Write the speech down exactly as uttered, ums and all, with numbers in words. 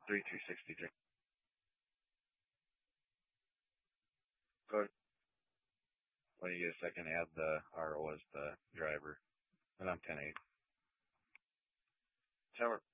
three two sixty-three. Go ahead. When you get a second, add the R O as the driver. And I'm ten eight. Tower.